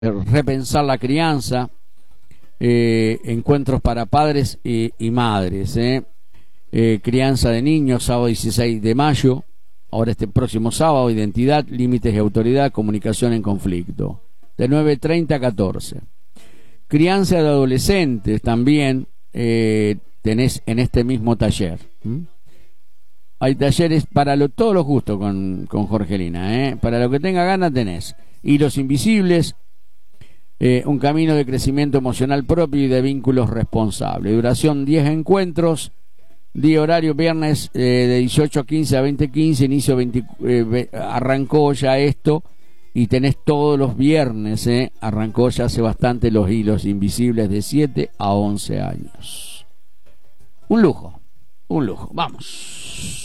repensar la crianza, encuentros para padres y madres, crianza de niños, sábado 16 de mayo, ahora este próximo sábado, identidad, límites y autoridad, comunicación en conflicto, de 9:30 a 14. Crianza de adolescentes también tenés en este mismo taller. Hay talleres para todos los gustos con Jorgelina, para lo que tenga ganas tenés. Hilos invisibles, un camino de crecimiento emocional propio y de vínculos responsables. Duración 10 encuentros, día horario viernes de 18:15 a 20:15, inicio arrancó ya esto y tenés todos los viernes, arrancó ya hace bastante los hilos invisibles de 7 a 11 años. Un lujo, vamos.